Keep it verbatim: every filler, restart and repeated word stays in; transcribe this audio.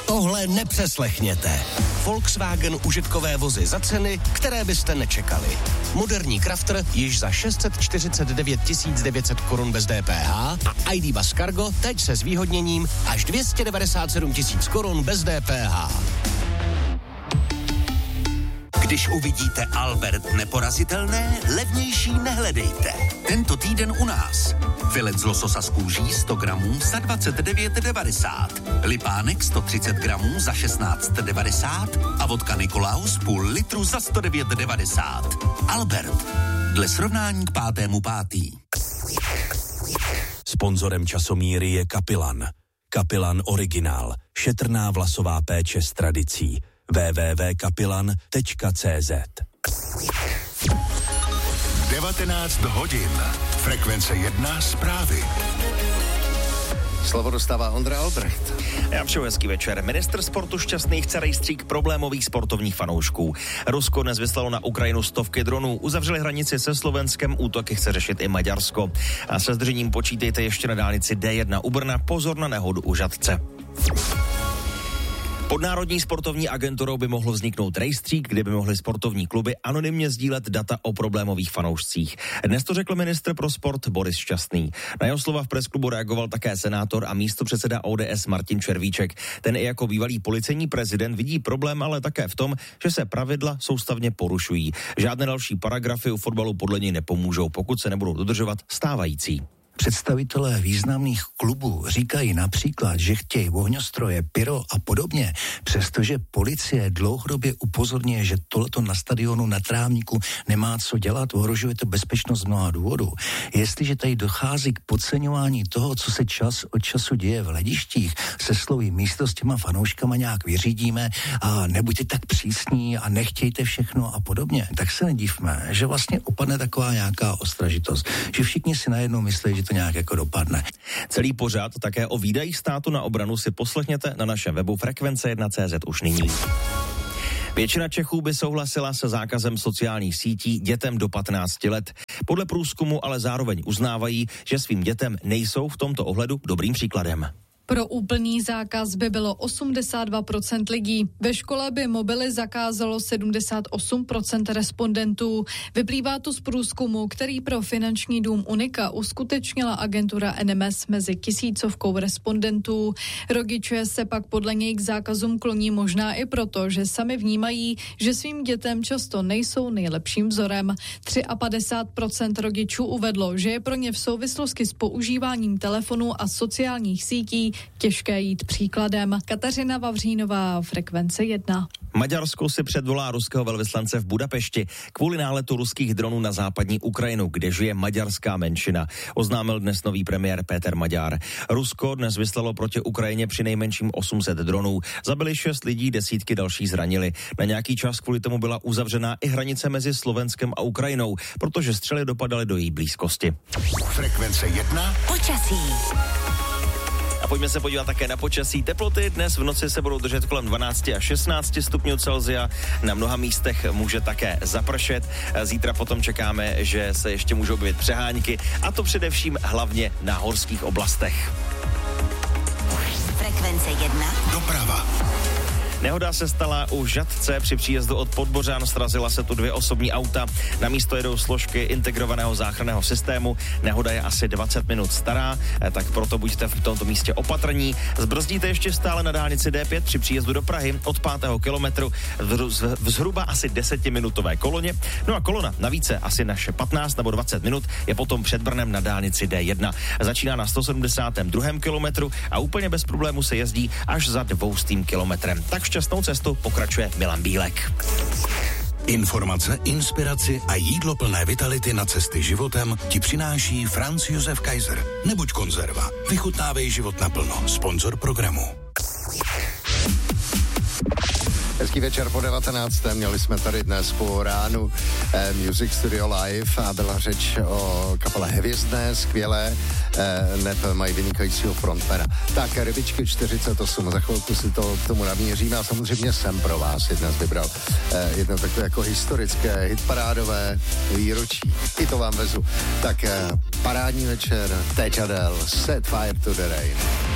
Tohle nepřeslechněte. Volkswagen užitkové vozy za ceny, které byste nečekali. Moderní Crafter již za šest set čtyřicet devět tisíc devět set korun bez D P H a I D Bus Cargo teď se zvýhodněním až dvě stě devadesát sedm tisíc korun bez D P H. Když uvidíte Albert neporazitelné, levnější nehledejte. Tento týden u nás. Filet z lososa z kůží sto gramů za dvacet devět devadesát. Lipánek sto třicet gramů za šestnáct devadesát a vodka Nikolaus půl litru za sto devět devadesát. Albert. Dle srovnání k pátému pátý. Sponzorem časomíry je Kapilan. Kapilan Originál. Šetrná vlasová péče s tradicí. w w w tečka kapilan tečka c z. devatenáct hodin. Frekvence jedna zprávy. Slovo dostává Ondra Albrecht. Já přeju hezký večer. Ministr sportu Šťastný chce rejstřík problémových sportovních fanoušků. Rusko dnes vyslalo na Ukrajinu stovky dronů, uzavřeli hranici se Slovenskem, útoky chce řešit i Maďarsko. A se zdržením počítejte ještě na dálnici D jedna u Brna, pozor na nehodu u Žatce. Pod Národní sportovní agenturou by mohl vzniknout rejstřík, kde by mohly sportovní kluby anonymně sdílet data o problémových fanoušcích. Dnes to řekl ministr pro sport Boris Šťastný. Na jeho slova v presklubu reagoval také senátor a místopředseda O D S Martin Červíček. Ten i jako bývalý policejní prezident vidí problém ale také v tom, že se pravidla soustavně porušují. Žádné další paragrafy u fotbalu podle něj nepomůžou, pokud se nebudou dodržovat stávající. Představitelé významných klubů říkají například, že chtějí ohňostroje, pyro a podobně, přestože policie dlouhodobě upozorňuje, že tohleto na stadionu na Trávníku nemá co dělat, ohrožuje to bezpečnost z mnoha důvodů. Jestliže tady dochází k podceňování toho, co se čas od času děje v hledištích, se slovy místo s těma fanouškama nějak vyřídíme a nebuďte tak přísní a nechtějte všechno a podobně, tak se nedívme, že vlastně opadne taková nějaká ostražitost, že všichni si najednou myslí, že to nějak jako dopadne. Celý pořad také o výdajích státu na obranu si poslechněte na našem webu frekvence jedna tečka cé zet už nyní. Většina Čechů by souhlasila se zákazem sociálních sítí dětem do patnácti let. Podle průzkumu ale zároveň uznávají, že svým dětem nejsou v tomto ohledu dobrým příkladem. Pro úplný zákaz by bylo osmdesát dva procent lidí. Ve škole by mobily zakázalo sedmdesát osm procent respondentů. Vyplývá to z průzkumu, který pro finanční dům Unika uskutečnila agentura N M S mezi tisícovkou respondentů. Rodiče se pak podle něj k zákazům kloní možná i proto, že sami vnímají, že svým dětem často nejsou nejlepším vzorem. padesát tři procent rodičů uvedlo, že je pro ně v souvislosti s používáním telefonů a sociálních sítí těžké jít příkladem. Kateřina Vavřínová, Frekvence jedna. Maďarsko si předvolá ruského velvyslance v Budapešti kvůli náletu ruských dronů na západní Ukrajinu, kde žije maďarská menšina, oznámil dnes nový premiér Péter Maďar. Rusko dnes vyslalo proti Ukrajině přinejmenším osm set dronů, zabili šest lidí, desítky další zranili. Na nějaký čas kvůli tomu byla uzavřená i hranice mezi Slovenskem a Ukrajinou, protože střely dopadaly do její blízkosti. Frekvence jedna. Počasí. A pojďme se podívat také na počasí. Teploty dnes v noci se budou držet kolem dvanáct až šestnáct stupňů Celsia. Na mnoha místech může také zapršet. Zítra potom čekáme, že se ještě můžou objevit přehánky, a to především hlavně na horských oblastech. Frekvence jedna. Doprava. Nehoda se stala u Žatce. Při příjezdu od Podbořan srazila se tu dvě osobní auta. Na místo jedou složky integrovaného záchranného systému. Nehoda je asi dvacet minut stará, tak proto buďte v tomto místě opatrní. Zbrzdíte ještě stále na dálnici D pět při příjezdu do Prahy od pátého kilometru v zhruba asi desetiminutové koloně. No a kolona navíce asi naše patnáct nebo dvacet minut je potom před Brnem na dálnici D jedna. Začíná na sto sedmdesátém druhém kilometru a úplně bez problému se jezdí až za dvoustým kilometrem. Tak šťastnou cestu, pokračuje Milan Bílek. Informace, inspiraci a jídlo plné vitality na cesty životem ti přináší Franz Josef Kaiser. Nebuď konzerva, vychutnávej život naplno. Sponzor programu. Hezký večer po devatenácté. Měli jsme tady dnes po ránu eh, Music Studio Live a byla řeč o kapele Hvězdné, skvělé, eh, neb mají vynikajícího frontmana. Tak, Rybičky čtyřicet osm, za chvilku si to k tomu naměříme a samozřejmě jsem pro vás je dnes vybral eh, jedno takové jako historické hitparádové výročí. I to vám vezu. Tak, eh, parádní večer, teď Adele, Set Fire to the Rain.